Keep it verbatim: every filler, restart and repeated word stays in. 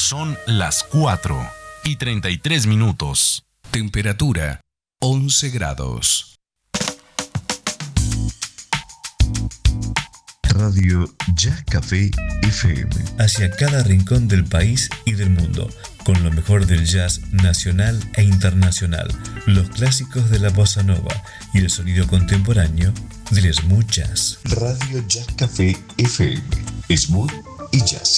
Son las cuatro y treinta y tres minutos. Temperatura once grados. Radio Jazz Café F M. Hacia cada rincón del país y del mundo, con lo mejor del jazz nacional e internacional, los clásicos de la bossa nova y el sonido contemporáneo del smooth jazz. Radio Jazz Café F M. Smooth y jazz.